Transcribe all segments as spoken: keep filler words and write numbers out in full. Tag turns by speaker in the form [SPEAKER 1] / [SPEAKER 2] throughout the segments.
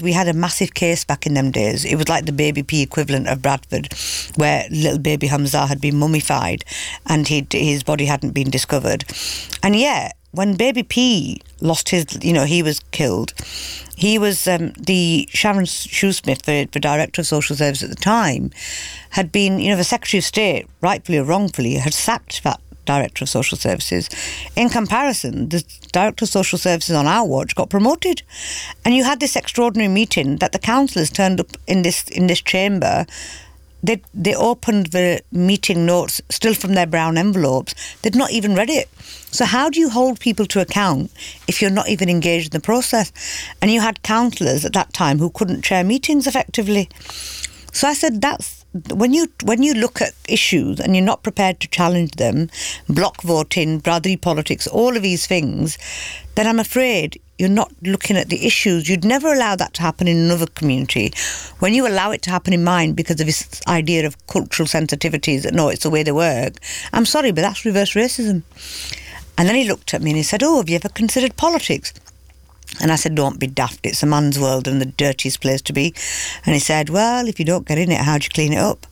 [SPEAKER 1] had we had a massive case back in them days. It was like the Baby P equivalent of Bradford, where little baby Hamza had been mummified and he his body hadn't been discovered. And yeah, when Baby P lost his, you know, he was killed, he was, um, the Sharon Shoesmith, the, the Director of Social Services at the time, had been, you know, the Secretary of State, rightfully or wrongfully, had sacked that Director of Social Services. In comparison, the Director of Social Services on our watch got promoted. And you had this extraordinary meeting that the councillors turned up in this in this chamber. They they opened the meeting notes still from their brown envelopes. They'd not even read it. So how do you hold people to account if you're not even engaged in the process? And you had councillors at that time who couldn't chair meetings effectively. So I said, that's when you when you look at issues and you're not prepared to challenge them, block voting, brotherly politics, all of these things, then I'm afraid you're not looking at the issues. You'd never allow that to happen in another community. When you allow it to happen in mine because of this idea of cultural sensitivities that, no, it's the way they work, I'm sorry, but that's reverse racism. And then he looked at me and he said, oh, have you ever considered politics? And I said, don't be daft, it's a man's world and the dirtiest place to be. And he said, well, if you don't get in it, how do you clean it up?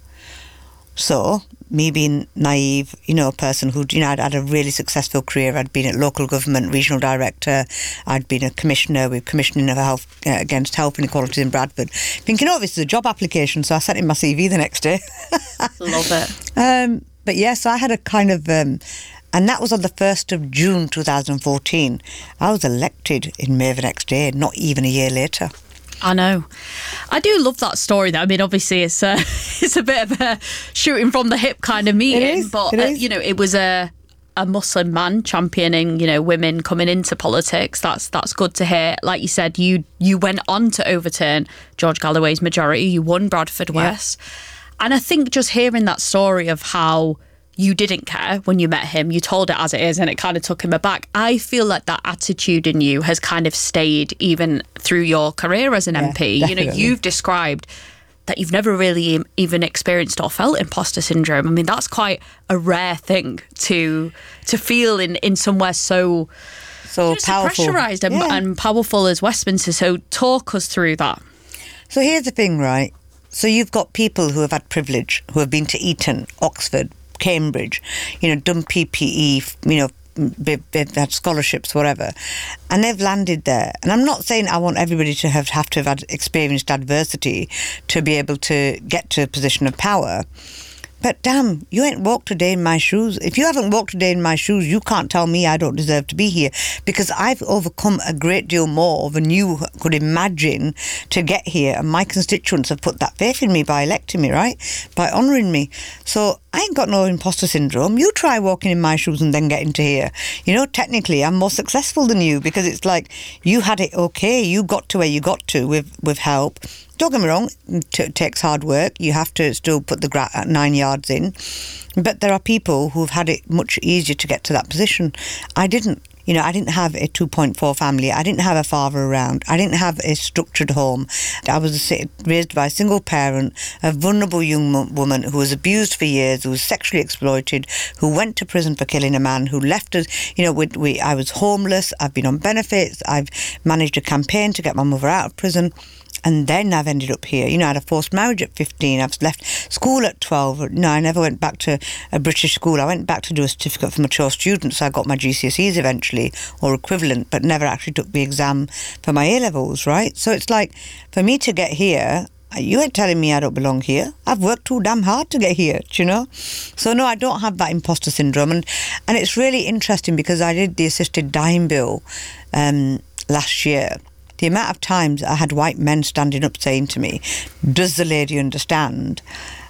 [SPEAKER 1] So, me being naive, you know, a person who, you know, I'd had a really successful career. I'd been at local government, regional director. I'd been a commissioner with commissioning of health uh, against health inequalities in Bradford. Thinking, oh, this is a job application. So I sent in my C V the next day.
[SPEAKER 2] Love it.
[SPEAKER 1] Um, but yes, I had a kind of... Um, And that was on the first of June two thousand fourteen. I was elected in May the next day, not even a year later.
[SPEAKER 2] I know. I do love that story, though. I mean, obviously, it's a, it's a bit of a shooting from the hip kind of meeting.
[SPEAKER 1] It is,
[SPEAKER 2] but,
[SPEAKER 1] it
[SPEAKER 2] uh,
[SPEAKER 1] is.
[SPEAKER 2] you know, it was a a Muslim man championing, you know, women coming into politics. That's that's good to hear. Like you said, you you went on to overturn George Galloway's majority. You won Bradford West. Yeah. And I think just hearing that story of how you didn't care when you met him, you told it as it is, and it kind of took him aback. I feel like that attitude in you has kind of stayed even through your career as an
[SPEAKER 1] yeah,
[SPEAKER 2] M P.
[SPEAKER 1] Definitely.
[SPEAKER 2] You know, you've described that you've never really even experienced or felt imposter syndrome. I mean, that's quite a rare thing to to feel in, in somewhere so,
[SPEAKER 1] so
[SPEAKER 2] you know,
[SPEAKER 1] powerful.
[SPEAKER 2] so pressurised and,
[SPEAKER 1] yeah.
[SPEAKER 2] and powerful as Westminster. So talk us through that.
[SPEAKER 1] So here's the thing, right? So you've got people who have had privilege, who have been to Eton, Oxford, Cambridge, you know, done P P E, you know, they've had scholarships, whatever, and they've landed there. And I'm not saying I want everybody to have, have to have had experienced adversity to be able to get to a position of power. But damn, you ain't walked a day in my shoes. If you haven't walked a day in my shoes, you can't tell me I don't deserve to be here, because I've overcome a great deal more than you could imagine to get here. And my constituents have put that faith in me by electing me, right? By honouring me. So I ain't got no imposter syndrome. You try walking in my shoes and then getting to here. You know, technically, I'm more successful than you, because it's like you had it okay. You got to where you got to with, with help. Don't get me wrong, it takes hard work. You have to still put the gra- nine yards in. But there are people who've had it much easier to get to that position. I didn't. You know, I didn't have a two point four family. I didn't have a father around. I didn't have a structured home. I was raised by a single parent, a vulnerable young woman who was abused for years, who was sexually exploited, who went to prison for killing a man, who left us. You know, we, we, I was homeless. I've been on benefits. I've managed a campaign to get my mother out of prison. And then I've ended up here. You know, I had a forced marriage at fifteen. I've left school at twelve. No, I never went back to a British school. I went back to do a certificate for mature students. So I got my G C S Es eventually, or equivalent, but never actually took the exam for my A-levels, right? So it's like, for me to get here, you ain't telling me I don't belong here. I've worked too damn hard to get here, do you know? So no, I don't have that imposter syndrome. And, and it's really interesting because I did the assisted dying bill um, last year. The amount of times I had white men standing up saying to me, does the lady understand?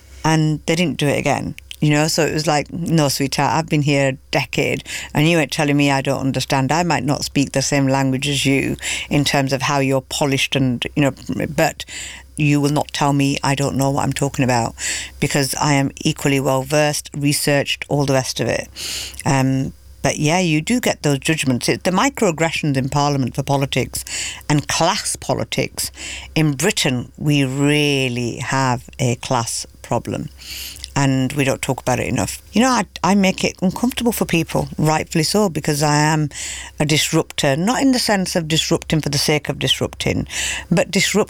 [SPEAKER 1] And they didn't do it again. You know, so it was like, no, sweetheart, I've been here a decade and you ain't telling me I don't understand. I might not speak the same language as you in terms of how you're polished and, you know, but you will not tell me I don't know what I'm talking about, because I am equally well versed, researched, all the rest of it. Um, But yeah, you do get those judgments. It's the microaggressions in Parliament for politics and class politics. In Britain, we really have a class problem. And we don't talk about it enough. You know, I, I make it uncomfortable for people, rightfully so, because I am a disruptor, not in the sense of disrupting for the sake of disrupting, but disrupt